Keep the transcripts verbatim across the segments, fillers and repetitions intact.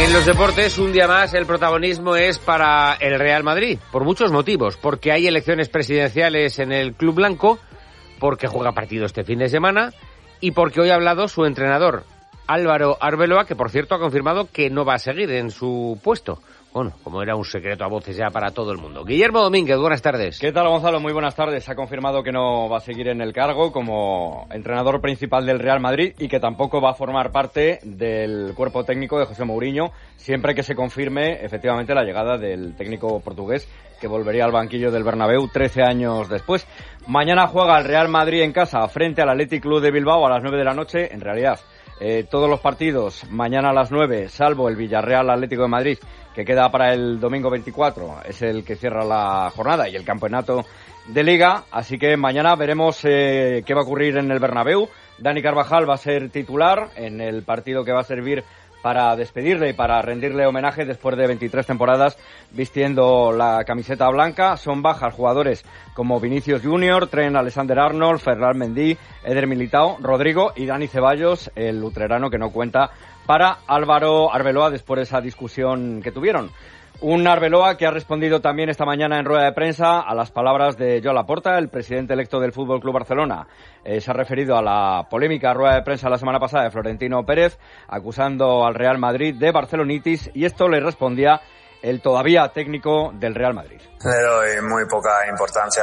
En los deportes, un día más, el protagonismo es para el Real Madrid, por muchos motivos. Porque hay elecciones presidenciales en el Club Blanco, porque juega partido este fin de semana y porque hoy ha hablado su entrenador, Álvaro Arbeloa, que por cierto ha confirmado que no va a seguir en su puesto. Bueno, como era un secreto a voces ya para todo el mundo. Guillermo Domínguez, buenas tardes. ¿Qué tal, Gonzalo? Muy buenas tardes. Ha confirmado que no va a seguir en el cargo como entrenador principal del Real Madrid y que tampoco va a formar parte del cuerpo técnico de José Mourinho, siempre que se confirme efectivamente la llegada del técnico portugués, que volvería al banquillo del Bernabéu trece años después. Mañana juega el Real Madrid en casa frente al Athletic Club de Bilbao a las nueve de la noche. En realidad, eh, todos los partidos mañana a las nueve, salvo el Villarreal Atlético de Madrid, que queda para el domingo veinticuatro, es el que cierra la jornada y el campeonato de Liga. Así que mañana veremos eh, qué va a ocurrir en el Bernabéu. Dani Carvajal va a ser titular en el partido que va a servir para despedirle y para rendirle homenaje después de veintitrés temporadas vistiendo la camiseta blanca. Son bajas jugadores como Vinicius Junior, Trent Alexander-Arnold, Ferland Mendy, Eder Militao, Rodrigo y Dani Ceballos, el utrerano que no cuenta para Álvaro Arbeloa después de esa discusión que tuvieron. Un Arbeloa que ha respondido también esta mañana en rueda de prensa a las palabras de Joan Laporta, el presidente electo del F C Barcelona. Eh, se ha referido a la polémica rueda de prensa la semana pasada de Florentino Pérez, acusando al Real Madrid de barcelonitis, y esto le respondía el todavía técnico del Real Madrid. Le doy muy poca importancia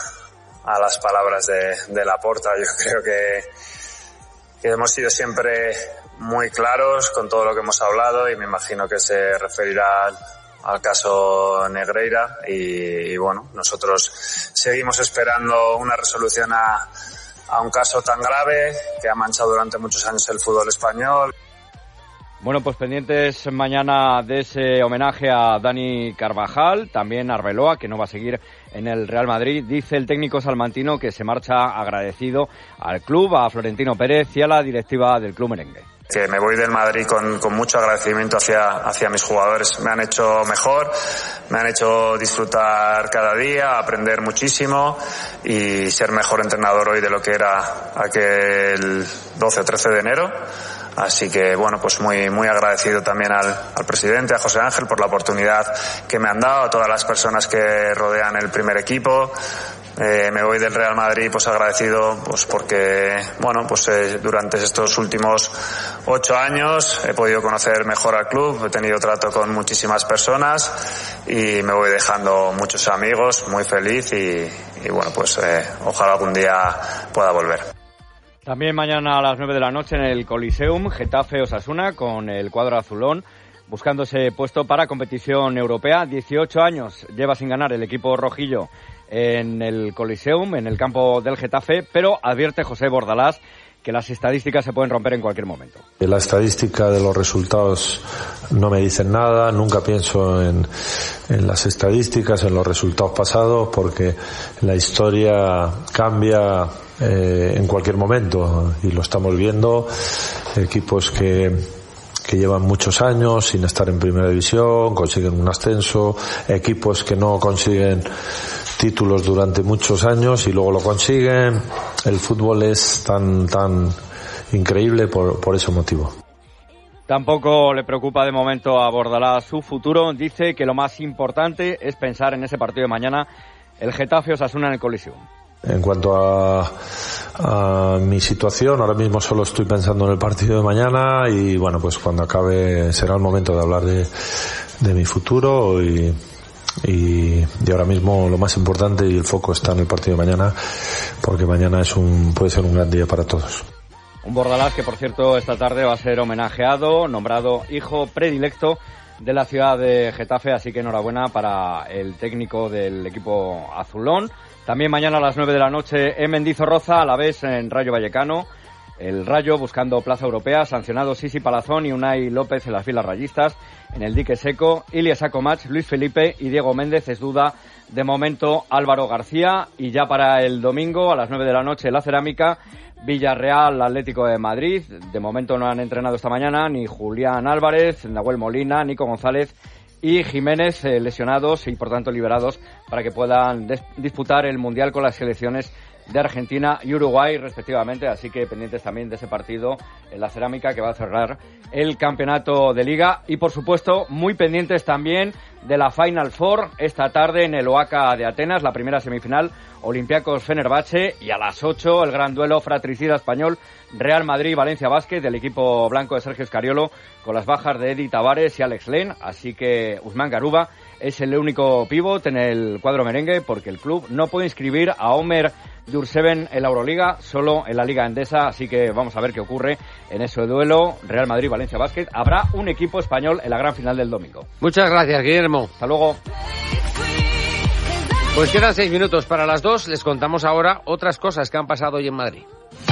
a las palabras de, de Laporta. Yo creo que, que hemos sido siempre muy claros con todo lo que hemos hablado y me imagino que se referirá al caso Negreira y, y bueno, nosotros seguimos esperando una resolución a, a un caso tan grave que ha manchado durante muchos años el fútbol español. Bueno, pues pendientes mañana de ese homenaje a Dani Carvajal, también a Arbeloa, que no va a seguir en el Real Madrid. Dice el técnico salmantino que se marcha agradecido al club, a Florentino Pérez y a la directiva del club merengue. Que me voy del Madrid con, con mucho agradecimiento hacia, hacia mis jugadores. Me han hecho mejor, me han hecho disfrutar cada día, aprender muchísimo y ser mejor entrenador hoy de lo que era aquel doce o trece de enero. Así que, bueno, pues muy muy agradecido también al, al presidente, a José Ángel, por la oportunidad que me han dado, a todas las personas que rodean el primer equipo. Eh, me voy del Real Madrid pues agradecido pues porque, bueno, pues eh, durante estos últimos ocho años he podido conocer mejor al club, he tenido trato con muchísimas personas y me voy dejando muchos amigos, muy feliz y, y bueno, pues eh, ojalá algún día pueda volver. También mañana a las nueve de la noche en el Coliseum, Getafe-Osasuna con el cuadro azulón, buscando ese puesto para competición europea. dieciocho años lleva sin ganar el equipo rojillo en el Coliseum, en el campo del Getafe, pero advierte José Bordalás que las estadísticas se pueden romper en cualquier momento. La estadística de los resultados no me dicen nada, nunca pienso en, en las estadísticas, en los resultados pasados, porque la historia cambia eh, en cualquier momento y lo estamos viendo. Equipos que que llevan muchos años sin estar en primera división, consiguen un ascenso, equipos que no consiguen títulos durante muchos años y luego lo consiguen. El fútbol es tan tan increíble por, por ese motivo. Tampoco le preocupa de momento a Bordalás su futuro. Dice que lo más importante es pensar en ese partido de mañana, el Getafe-Osasuna en el Coliseum. En cuanto a, a mi situación, ahora mismo solo estoy pensando en el partido de mañana y bueno, pues cuando acabe será el momento de hablar de, de mi futuro y, y, y ahora mismo lo más importante y el foco está en el partido de mañana, porque mañana es un puede ser un gran día para todos. Un Bordalás que, por cierto, esta tarde va a ser homenajeado, nombrado hijo predilecto de la ciudad de Getafe, así que enhorabuena para el técnico del equipo azulón. También mañana a las nueve de la noche en Mendizorroza, a la vez en Rayo Vallecano. El Rayo buscando plaza europea, sancionados Sisi Palazón y Unai López en las filas rayistas. En el dique seco, Ilias Akomach, Luis Felipe y Diego Méndez. Es duda de momento Álvaro García. Y ya para el domingo a las nueve de la noche la Cerámica, Villarreal Atlético de Madrid. De momento no han entrenado esta mañana ni Julián Álvarez, Nahuel Molina, Nico González y Jiménez, eh, lesionados y por tanto liberados para que puedan des- disputar el Mundial con las selecciones de Argentina y Uruguay, respectivamente. Así que pendientes también de ese partido en la Cerámica, que va a cerrar el campeonato de Liga. Y, por supuesto, muy pendientes también de la Final Four esta tarde en el Oaca de Atenas, la primera semifinal, Olympiacos-Fenerbahce, y a las ocho el gran duelo fratricida español, Real Madrid-Valencia Basket, del equipo blanco de Sergio Scariolo, con las bajas de Eddie Tavares y Alex Len. Así que Usman Garuba es el único pívot en el cuadro merengue, porque el club no puede inscribir a Omer Yurtseven en la Euroliga, solo en la Liga Endesa. Así que vamos a ver qué ocurre en ese duelo Real Madrid-Valencia Basket. Habrá un equipo español en la gran final del domingo. Muchas gracias, Guillermo. Hasta luego. Pues quedan seis minutos para las dos. Les contamos ahora otras cosas que han pasado hoy en Madrid.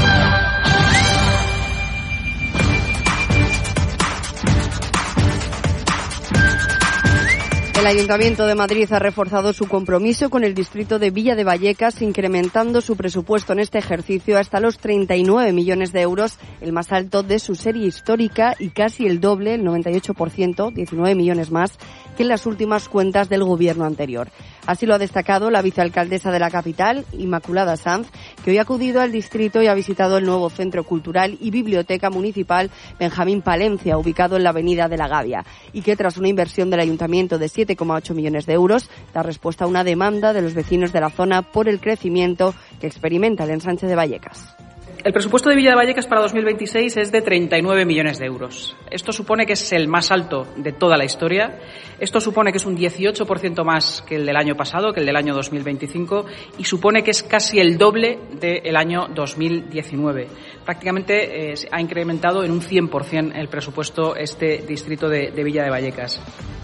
El Ayuntamiento de Madrid ha reforzado su compromiso con el distrito de Villa de Vallecas, incrementando su presupuesto en este ejercicio hasta los treinta y nueve millones de euros, el más alto de su serie histórica y casi el doble, el noventa y ocho por ciento, diecinueve millones más, que en las últimas cuentas del gobierno anterior. Así lo ha destacado la vicealcaldesa de la capital, Inmaculada Sanz, que hoy ha acudido al distrito y ha visitado el nuevo Centro Cultural y Biblioteca Municipal Benjamín Palencia, ubicado en la Avenida de la Gavia, y que tras una inversión del Ayuntamiento de siete coma ocho millones de euros, da respuesta a una demanda de los vecinos de la zona por el crecimiento que experimenta el ensanche de Vallecas. El presupuesto de Villa de Vallecas para dos mil veintiséis es de treinta y nueve millones de euros. Esto supone que es el más alto de toda la historia. Esto supone que es un dieciocho por ciento más que el del año pasado, que el del año dos mil veinticinco, y supone que es casi el doble del año dos mil diecinueve. Prácticamente eh, ha incrementado en un cien por ciento el presupuesto este distrito de, de Villa de Vallecas.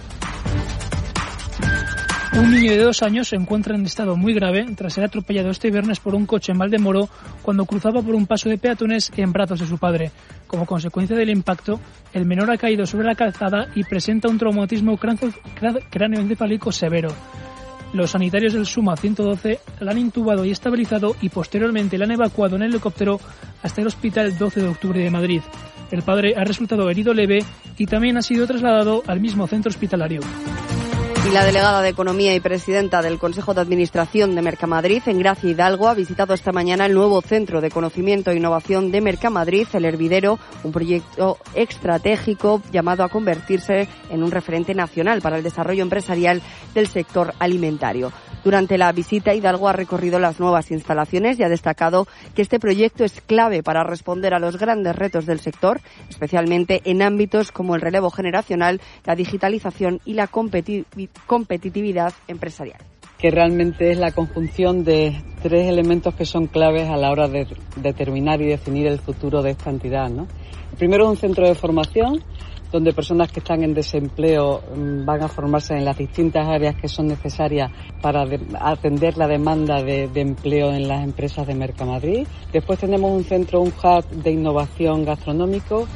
Un niño de dos años se encuentra en estado muy grave tras ser atropellado este viernes por un coche en Valdemoro cuando cruzaba por un paso de peatones en brazos de su padre. Como consecuencia del impacto, el menor ha caído sobre la calzada y presenta un traumatismo cráneoencefálico severo. Los sanitarios del SUMA ciento doce la han intubado y estabilizado y posteriormente la han evacuado en helicóptero hasta el Hospital doce de octubre de Madrid. El padre ha resultado herido leve y también ha sido trasladado al mismo centro hospitalario. Y la delegada de Economía y presidenta del Consejo de Administración de Mercamadrid, Engracia Hidalgo, ha visitado esta mañana el nuevo Centro de Conocimiento e Innovación de Mercamadrid, El Hervidero, un proyecto estratégico llamado a convertirse en un referente nacional para el desarrollo empresarial del sector alimentario. Durante la visita, Hidalgo ha recorrido las nuevas instalaciones y ha destacado que este proyecto es clave para responder a los grandes retos del sector, especialmente en ámbitos como el relevo generacional, la digitalización y la competi- competitividad empresarial. Que realmente es la conjunción de tres elementos que son claves a la hora de determinar y definir el futuro de esta entidad, ¿no? El primero es un centro de formación, donde personas que están en desempleo van a formarse en las distintas áreas que son necesarias para de, atender la demanda de, de empleo en las empresas de Mercamadrid. Después tenemos un centro, un hub de innovación gastronómico.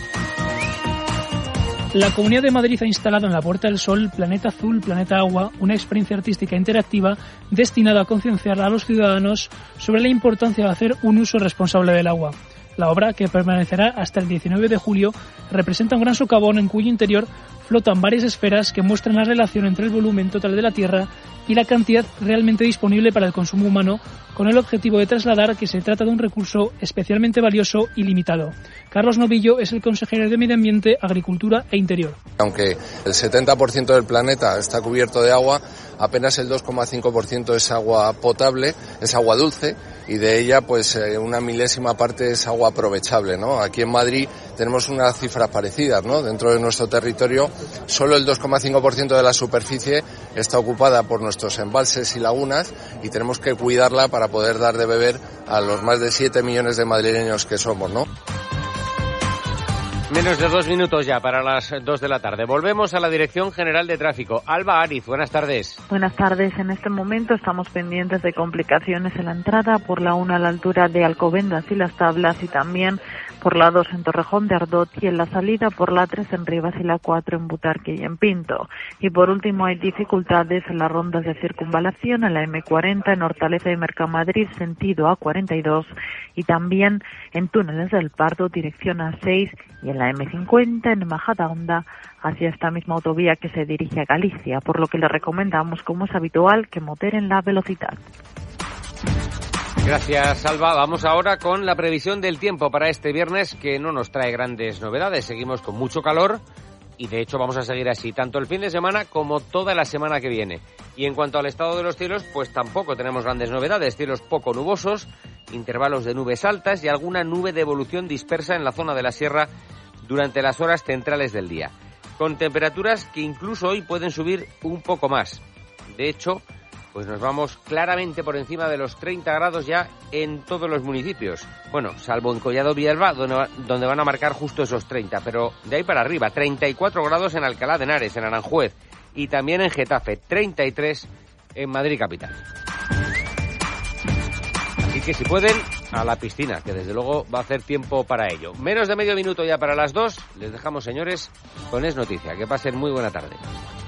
La Comunidad de Madrid ha instalado en la Puerta del Sol Planeta Azul, Planeta Agua, una experiencia artística interactiva destinada a concienciar a los ciudadanos sobre la importancia de hacer un uso responsable del agua. La obra, que permanecerá hasta el diecinueve de julio, representa un gran socavón en cuyo interior flotan varias esferas que muestran la relación entre el volumen total de la Tierra y la cantidad realmente disponible para el consumo humano, con el objetivo de trasladar que se trata de un recurso especialmente valioso y limitado. Carlos Novillo es el consejero de Medio Ambiente, Agricultura e Interior. Aunque el setenta por ciento del planeta está cubierto de agua, apenas el dos coma cinco por ciento es agua potable, es agua dulce, y de ella pues una milésima parte es agua aprovechable, ¿no? Aquí en Madrid tenemos unas cifras parecidas, ¿no? Dentro de nuestro territorio, solo el dos coma cinco por ciento de la superficie está ocupada por nuestros embalses y lagunas, y tenemos que cuidarla para poder dar de beber a los más de siete millones de madrileños que somos, ¿no? Menos de dos minutos ya para las dos de la tarde. Volvemos a la Dirección General de Tráfico. Alba Ariz, buenas tardes. Buenas tardes. En este momento estamos pendientes de complicaciones en la entrada por la una a la altura de Alcobendas y Las Tablas, y también por la dos en Torrejón de Ardot, y en la salida por la tres en Rivas y la cuatro en Butarque y en Pinto. Y por último hay dificultades en las rondas de circunvalación, en la eme cuarenta en Hortaleza y Mercamadrid sentido a cuarenta y dos, y también en túneles del Pardo dirección a seis, y en la eme cincuenta en Majadahonda hacia esta misma autovía que se dirige a Galicia, por lo que le recomendamos, como es habitual, que moderen la velocidad. Gracias, Salva. Vamos ahora con la previsión del tiempo para este viernes, que no nos trae grandes novedades. Seguimos con mucho calor y, de hecho, vamos a seguir así tanto el fin de semana como toda la semana que viene. Y en cuanto al estado de los cielos, pues tampoco tenemos grandes novedades. Cielos poco nubosos, intervalos de nubes altas y alguna nube de evolución dispersa en la zona de la sierra durante las horas centrales del día, con temperaturas que incluso hoy pueden subir un poco más. De hecho, pues nos vamos claramente por encima de los treinta grados ya en todos los municipios. Bueno, salvo en Collado Villalba, donde, donde van a marcar justo esos treinta, pero de ahí para arriba, treinta y cuatro grados en Alcalá de Henares, en Aranjuez, y también en Getafe, treinta y tres en Madrid capital. Así que si pueden, a la piscina, que desde luego va a hacer tiempo para ello. Menos de medio minuto ya para las dos. Les dejamos, señores, con Es Noticia. Que pasen muy buena tarde.